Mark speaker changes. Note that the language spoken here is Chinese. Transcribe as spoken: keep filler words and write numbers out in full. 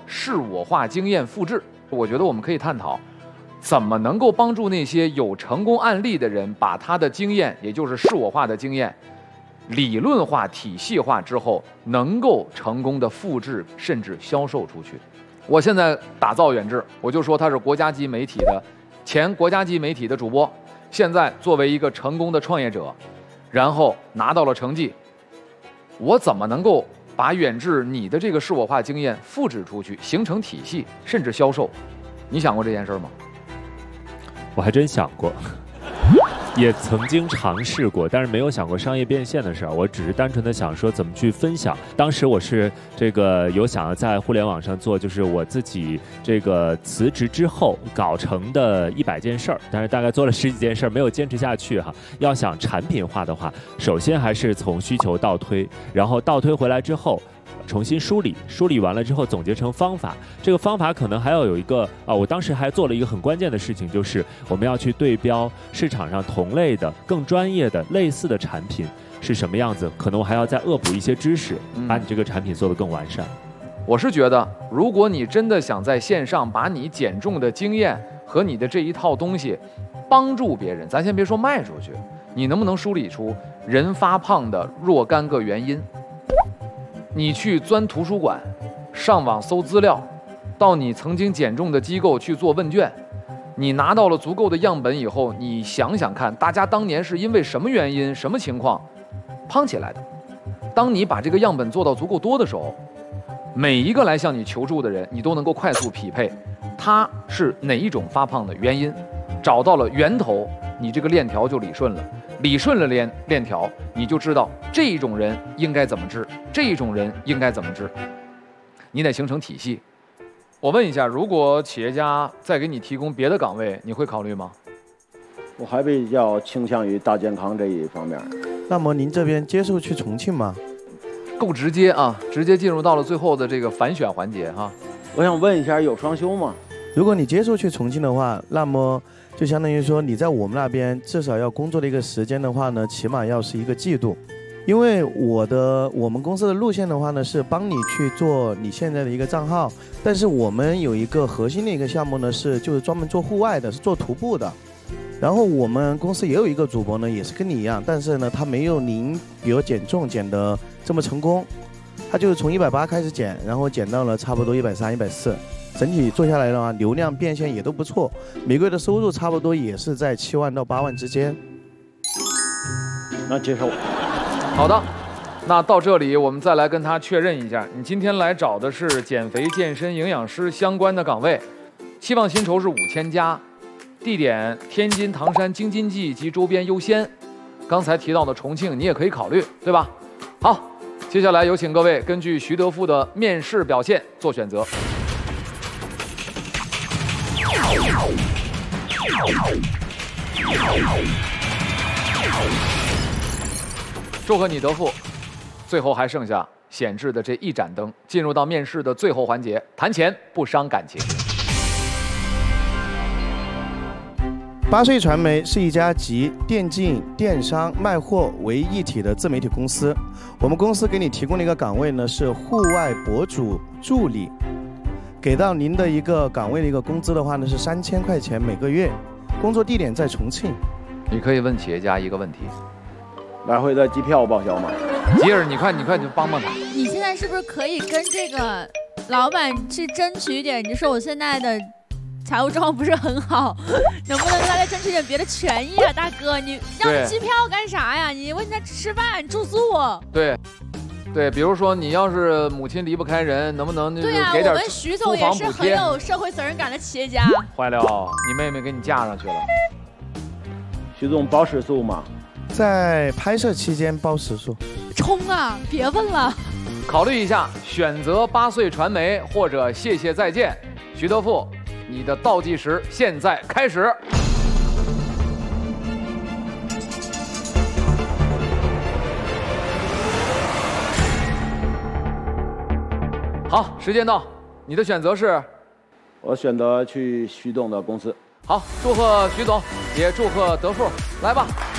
Speaker 1: 事我化经验复制。我觉得我们可以探讨，怎么能够帮助那些有成功案例的人，把他的经验，也就是事我化的经验，理论化、体系化之后，能够成功的复制甚至销售出去。我现在打造远志，我就说他是国家级媒体的前国家级媒体的主播，现在作为一个成功的创业者，然后拿到了成绩，我怎么能够把远志你的这个事我化经验复制出去，形成体系，甚至销售？你想过这件事吗？
Speaker 2: 我还真想过，也曾经尝试过，但是没有想过商业变现的事儿。我只是单纯的想说怎么去分享。当时我是这个有想要在互联网上做，就是我自己这个辞职之后搞成的一百件事儿，但是大概做了十几件事儿，没有坚持下去哈。要想产品化的话，首先还是从需求倒推，然后倒推回来之后，重新梳理，梳理完了之后总结成方法。这个方法可能还要有一个啊，我当时还做了一个很关键的事情，就是我们要去对标市场上同类的、更专业的、类似的产品是什么样子。可能我还要再恶补一些知识，把你这个产品做得更完善。
Speaker 1: 我是觉得，如果你真的想在线上把你减重的经验和你的这一套东西帮助别人，咱先别说卖出去，你能不能梳理出人发胖的若干个原因？你去钻图书馆，上网搜资料，到你曾经减重的机构去做问卷，你拿到了足够的样本以后，你想想看，大家当年是因为什么原因、什么情况胖起来的？当你把这个样本做到足够多的时候，每一个来向你求助的人，你都能够快速匹配他是哪一种发胖的原因，找到了源头，你这个链条就理顺了。理顺了链链条，你就知道这一种人应该怎么治，这一种人应该怎么治，你得形成体系。我问一下，如果企业家再给你提供别的岗位，你会考虑吗？
Speaker 3: 我还比较倾向于大健康这一方面。
Speaker 4: 那么您这边接受去重庆吗？
Speaker 1: 够直接啊，直接进入到了最后的这个反选环节哈。
Speaker 3: 我想问一下，有双休吗？
Speaker 4: 如果你接受去重庆的话，那么就相当于说你在我们那边至少要工作的一个时间的话呢，起码要是一个季度。因为我的我们公司的路线的话呢，是帮你去做你现在的一个账号，但是我们有一个核心的一个项目呢，是就是专门做户外的，是做徒步的。然后我们公司也有一个主播呢，也是跟你一样，但是呢，他没有您比如减重减得这么成功，他就是从一百八开始减，然后减到了差不多一百三、一百四。整体做下来的话，流量变现也都不错，每个月的收入差不多也是在七万到八万之间。
Speaker 3: 那接受。
Speaker 1: 好的，那到这里我们再来跟他确认一下，你今天来找的是减肥、健身、营养师相关的岗位，期望薪酬是五千加，地点天津唐山京津冀及周边优先。刚才提到的重庆你也可以考虑，对吧？好，接下来有请各位根据徐德富的面试表现做选择。祝贺你德富，最后还剩下显示的这一盏灯，进入到面试的最后环节，谈钱不伤感情。
Speaker 4: 八岁传媒是一家集电竞、电商、卖货为一体的自媒体公司。我们公司给你提供的一个岗位呢是户外博主助理，给到您的一个岗位的一个工资的话呢是三千块钱每个月，工作地点在重庆。
Speaker 1: 你可以问企业家一个问题：
Speaker 3: 来回的机票报销吗？
Speaker 1: 吉尔，你看，你快去帮帮他。
Speaker 5: 你现在是不是可以跟这个老板去争取一点？你就说我现在的财务状况不是很好，能不能跟他来争取点别的权益啊，大哥？你让机票干啥呀？你问他吃饭住宿。
Speaker 1: 对。对，比如说你要是母亲离不开人，能不能就是
Speaker 5: 对啊，
Speaker 1: 给点
Speaker 5: 我们徐总也是很有社会责任感的企业家。
Speaker 1: 坏了，你妹妹给你嫁上去了。
Speaker 3: 徐总包食宿吗？
Speaker 4: 在拍摄期间包食宿。
Speaker 5: 冲啊！别问了。
Speaker 1: 考虑一下，选择八岁传媒或者谢谢再见。徐德富，你的倒计时现在开始。好，时间到，你的选择是？
Speaker 3: 我选择去徐总的公司。
Speaker 1: 好，祝贺徐总，也祝贺德富，来吧。